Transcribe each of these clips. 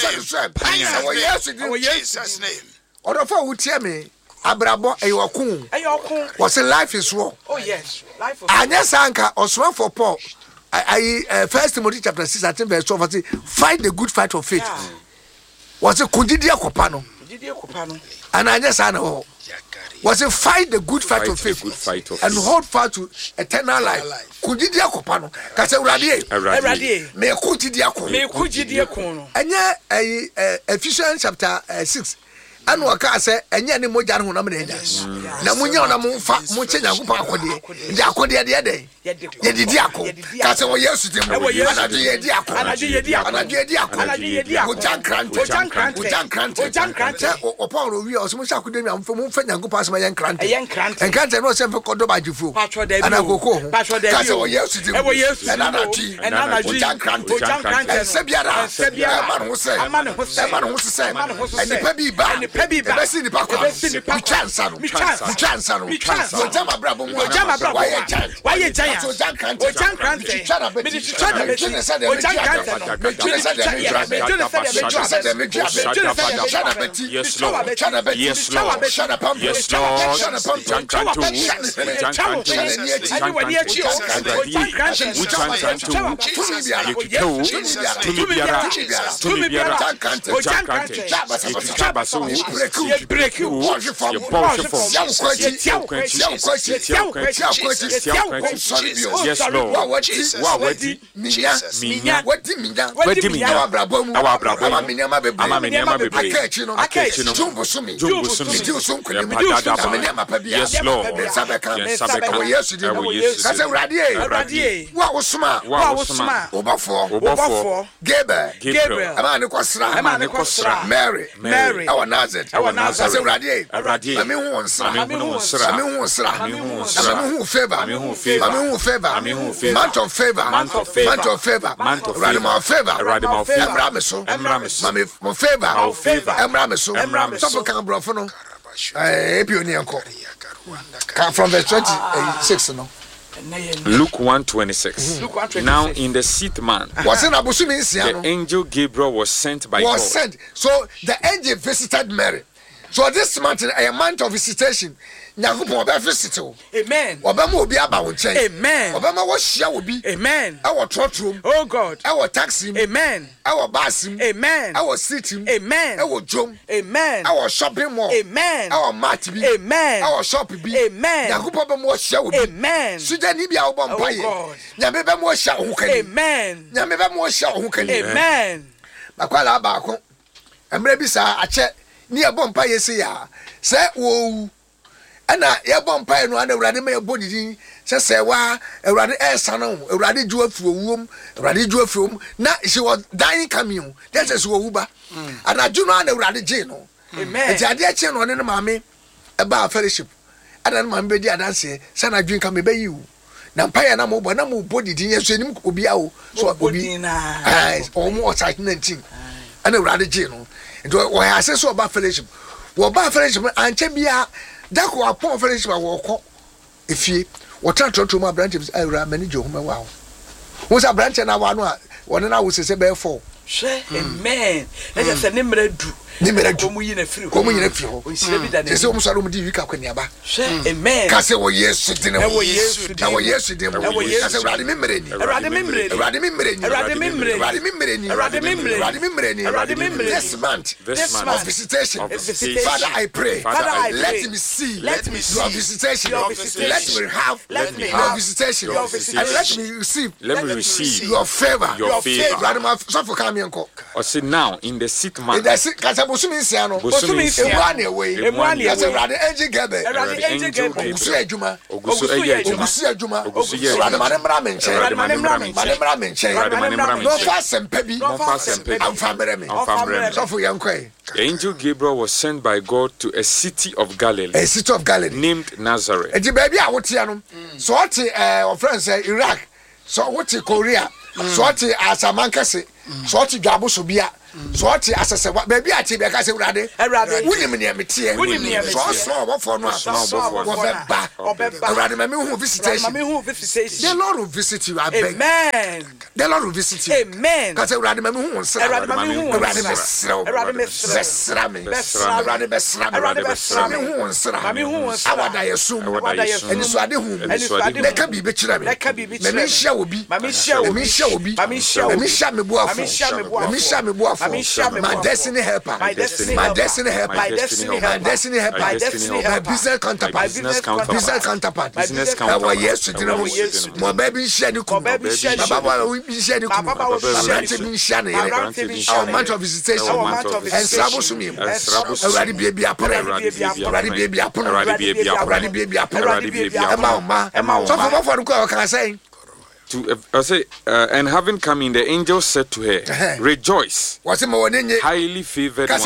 Jesus' name. Odofa wutie me abrabo eyokun. Was life is war. Oh yes, life is. Anya sanka osman for Paul. First Timothy chapter 6 I think verse 12 say fight the good fight of faith. Was it kundidia kopano? And anya sana ho. Was it fight the good fight of faith and hold fast to eternal life. Kundidia kopano. Kase urade. Me kundidia ko. Anya Ephesians chapter 6 anu aka say enya ne moja no na me na munya na mo fa mo che nyankopon akode ndi akode de de ye didi akọ ka se wo Yesu dem anadu ye di akọ o jankrante o Paul wi o so mo sha akode mi amfo mo fa nyankopon asema ye nkrante enkrante no se mfa kodo bajifu anakoko ka se wo Yesu dem anadu o jankrante se biara ma no se enipa bi ba ebesi ni pakwa mi chance no jama brabo mo why ye giant o jankrante break you wash from yes Lord minya our brabo yes Lord Gabriel amane kwasra Mary our Nazareth me hu favor month of favor radical favor emrameso mo favor emrameso so can brofo no epioni enko from verse 26 no Luke 1:26. Now in the 6th month, the angel Gabriel was sent by God. So the angel visited Mary. So this month, a month of visitation. Amen. Amen. Amen. Our church room. Oh God. Our taxi. Amen. Our bus. Amen. Our city. Amen. Our jom. Amen. Our shopping mall. Amen. Our mat. Amen. Our shop. Amen. Amen. Sudani bi our bumpire. Amen. Amen. Makwala baako. Emre bi sa ache ni e bumpire se ya. Se wo ana ye bumpire no ana urade ma ye bodidin se wa urade esa no urade ju afuowum urade ju afuom na she was dying coming. That is wo uba. Ana ju no ana urade je no. Amen. Enti ade ache no ne maame e ba fellowship. Ana maame be di adanse se na ju nka me be yiwu. Na mpaya na mo body din yeso enim obi a o so obi na omo o 19 ana urade je no ento o ya se so oba fellowship anche bia dako apon fellowship wo ko efie wo trantro mu branches awura manage ho ma wa wo sa branch na wa no a wona na wo sese be 4 amen na je se ne mradu komu yina firi ho onsire bi da ne se o muso ro mu di wika kwaniaba amen ka se wo Yesu din wo Yesu din ka se urade memreni this month of visitation Father I pray let me see your visitation let me have your visitation and let me receive your favor so for come yanko or say now in the 6th month Bosuminsiano, Emwani, as a rather angel Gabe, Ogusu Ejuma, no fast and peppy, and family, so for young Quay. The angel Gabriel was sent by God to a city of Galilee, named Nazareth. And the baby, I would see him. So what our friends say Iraq, so what Korea, so what Asamankase, so what Gabu Subia. so what asese baby ati be ka se urade wunim ne metie so obofo no obeba urade ma me hu visitation the Lord will visit you, I beg. Amen. The Lord will visit you. Amen. Because urade ma me hu nsra urade besra me hu nsra awada yesum eni so ade hu me ka bi be kira me me hia obi my destiny helper, my business counterpart. Our yesterday, my baby shani kuma, Baba we shani kuma, shani shani, our month of visitation, and Sabosumi, already baby apple, so for what can I say? And having come in, the angel said to her, rejoice, highly favored one.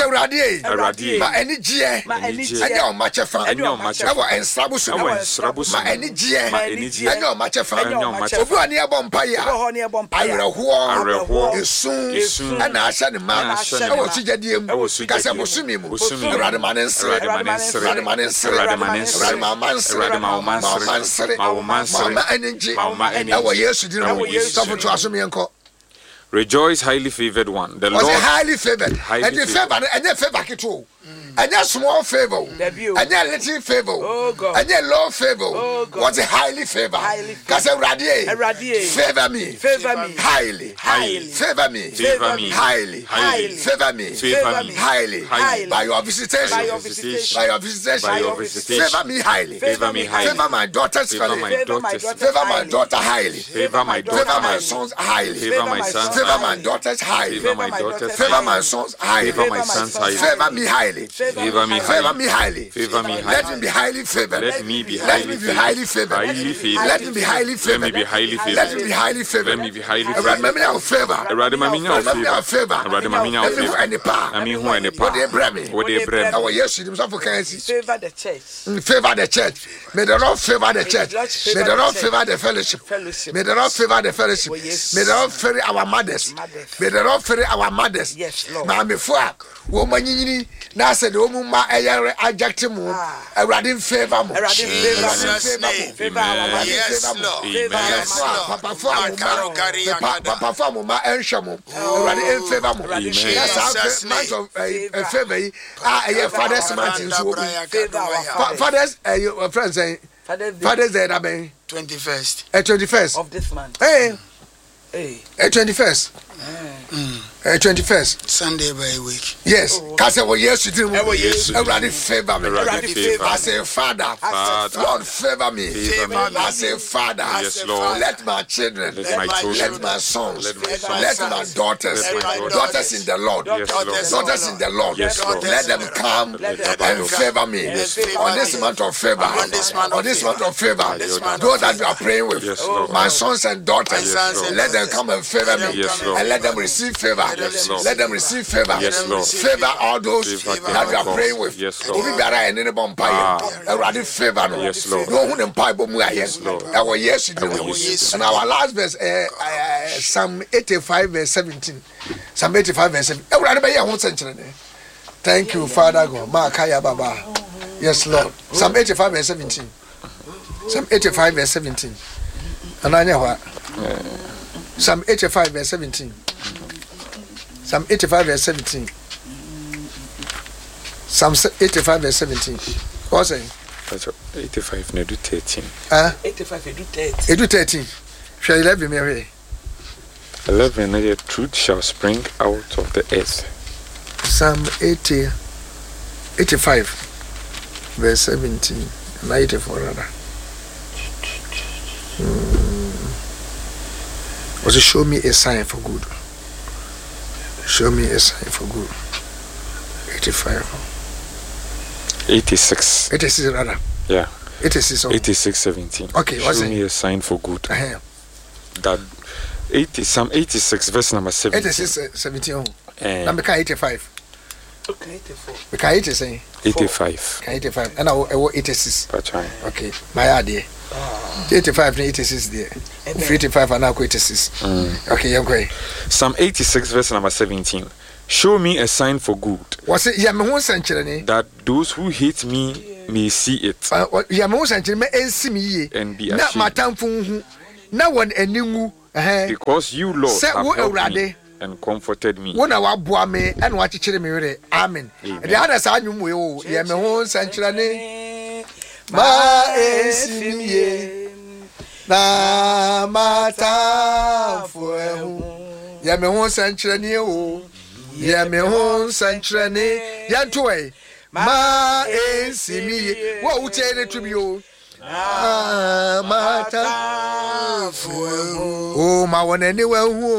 Rejoice, highly favored one. The Lord was highly favored. And the favor, and the favor too. And that small favor, and that little favor, and that low favor was a highly favor. Because favor me, highly, favor me, highly, favor me, highly, by your visitation, favor me highly, favor my daughter's family, favor my daughter highly, favor my sons highly, favor my daughters highly, favor my sons highly, favor me highly. Favor me highly. Let me be highly favored. Let me be highly favored. Let me be highly favored. Let me be highly favored. Let me be highly favored. Let me be highly favored. Let me have favor. Let me have favor. Let me have favor. And the power. What they bring me. Our yes, it was for currency. Favor the church. Favor the church. May the Lord favor the church. May the Lord favor the fellowship. May the Lord favor the fellowship. May the Lord favor our mothers. May the Lord favor our mothers. Yes, Lord. Mama fuck. Woman, you now said the woman my adjective mu Radin favor mu Papa ma enshamo Radin favor mu yes month of favor father's month in so father's your friends say father's day that be 21st of this month 21st 21st Sunday by a week. Yes, because I yes, you do. Everybody favor me. I say, Father, Lord, favor me. I say, Father, let my children, let my sons, let my daughters in the Lord, daughters in the Lord, let them come and favor me on this month of favor. On this month of favor, those that you are praying with, my sons and daughters, let them come and favor me and let them receive favor. Let them receive favor. Favor all those that you are praying with. Obi biara ene ne bompire. Erade favor no. No hu ne mpai bomu aye. Ewo yes do. And our last verse Psalm 85 verse 17. Psalm 85 verse 7. Erade be ye ho senkyere ne. Thank you Father God. Makaya baba. Yes Lord. Psalm 85 verse 17. Psalm 85 verse 17. Ananya wa. Psalm 85 verse 17. Psalm 85 verse 17. Psalm 85 verse 17. What's it? 85 ne do 13. 85 do 13. It do 13. Shall 11 Mary. 11 the truth shall spring out of the earth. Psalm 85 verse 17 and 84 rather. Was it show me a sign for good? Show me a sign for good. 86 rather. Yeah. 86 17. Okay, what's show me a sign for good. That Psalm 86 verse number 17. 86 17. Number 85. Okay, 84. We can 86. 85. 85. And I will 86. That's right. Okay. My idea. 85 and 86 there. 55 and now 86. Okay, you're great. Psalm 86 verse number 17. Show me a sign for good, that those who hate me may see it and be ashamed. Because you, Lord, have helped me and comforted me. Amen. Oh, my one anywhere.